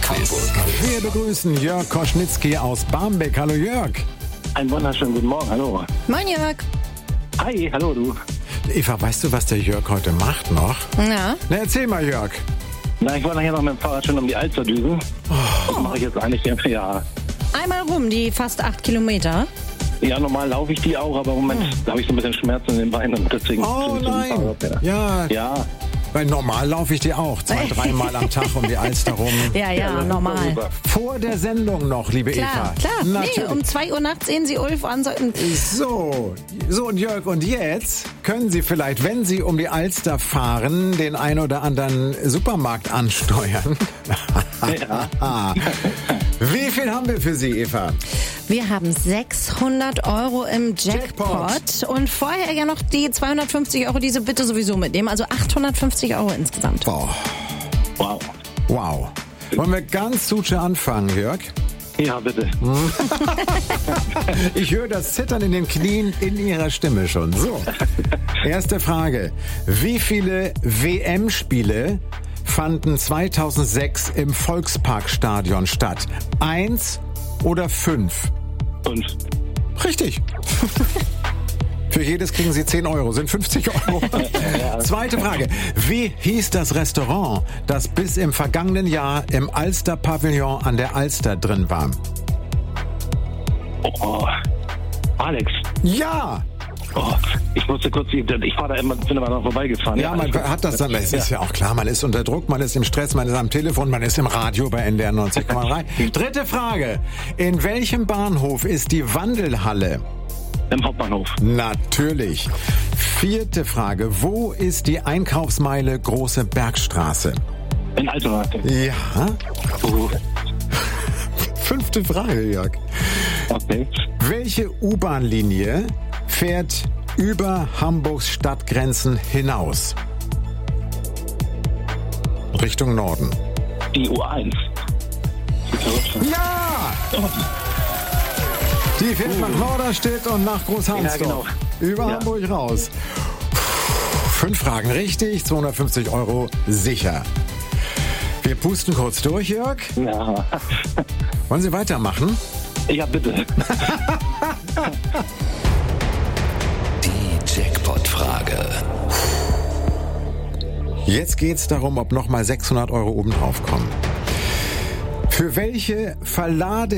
Hamburg. Wir begrüßen Jörg Koschnitzky aus Barmbek. Hallo Jörg. Einen wunderschönen guten Morgen, hallo. Moin Jörg. Hi, hallo du. Eva, weißt du, was der Jörg heute macht noch? Ja. Na, erzähl mal, Jörg. Na, ich wollte nachher noch mit dem Fahrrad schon um die Alster düsen. Das mache ich jetzt eigentlich, ja. Einmal rum, die fast 8 Kilometer. Ja, normal laufe ich die auch, aber im Moment da habe ich so ein bisschen Schmerzen in den Beinen und deswegen Oh bin ich nein. zum Fahrrad. Ja, weil normal laufe ich die auch 2-3 Mal am Tag um die Alster rum. Ja, normal. Vor der Sendung noch, liebe Klar. Eva. Nee, um 2 Uhr nachts sehen Sie Ulf an. So und Jörg, und jetzt können Sie vielleicht, wenn Sie um die Alster fahren, den ein oder anderen Supermarkt ansteuern. Ja. Wie viel haben wir für Sie, Eva? Wir haben 600 € im Jackpot. Und vorher ja noch die 250 €, die Sie bitte sowieso mitnehmen. Also 850 € insgesamt. Boah. Wow. Wollen wir ganz suche anfangen, Jörg? Ja, bitte. Ich höre das Zittern in den Knien in Ihrer Stimme schon. So, erste Frage. Wie viele WM-Spiele fanden 2006 im Volksparkstadion statt? 1 oder 5? 5. Richtig. Für jedes kriegen Sie 10 €, sind 50 €. Zweite Frage. Wie hieß das Restaurant, das bis im vergangenen Jahr im Alster-Pavillon an der Alster drin war? Oh, Alex. Ja! Oh, ich musste kurz, ich fahre da immer, bin immer noch vorbeigefahren. Ja, man hat das dann, es ist ja auch klar, man ist unter Druck, man ist im Stress, man ist am Telefon, man ist im Radio bei NDR 90,3. Dritte Frage. In welchem Bahnhof ist die Wandelhalle? Im Hauptbahnhof. Natürlich. Vierte Frage. Wo ist die Einkaufsmeile Große Bergstraße? In Altona. Ja. Oh, Fünfte Frage, Jörg. okay. Welche U-Bahn-Linie fährt über Hamburgs Stadtgrenzen hinaus? Richtung Norden. Die U1. Ja! Die fährt nach Norderstedt und nach Großhansdorf. Ja, genau. Über Ja. Hamburg raus. 5 Fragen richtig, 250 € sicher. Wir pusten kurz durch, Jörg. Ja. Wollen Sie weitermachen? Ja, bitte. Die Jackpot-Frage. Jetzt geht's darum, ob nochmal 600 € obendrauf kommen. Für welche